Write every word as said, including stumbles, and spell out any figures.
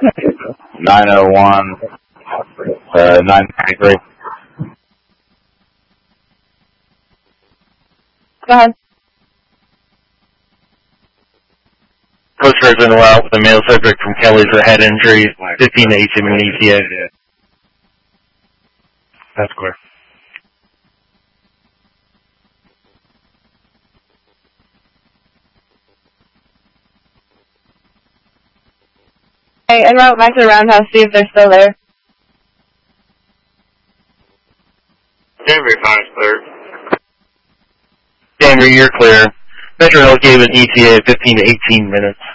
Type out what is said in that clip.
nine oh one, uh, nine ninety-three. Go ahead. Coach Resident out with a male subject from Kelly for head injury, fifteen to eighteen minute E T A. That's clear. Hey, and route back to the roundhouse, see if they're still there. Denver, five clear. Denver, you're clear. Metro Hill gave an E T A of fifteen to eighteen minutes.